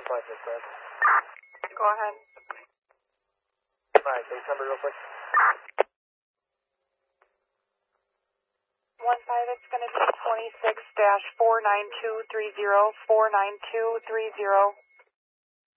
license, man. Go ahead. Alright, base number real quick. 15, it's going to be 26-49230, 49230.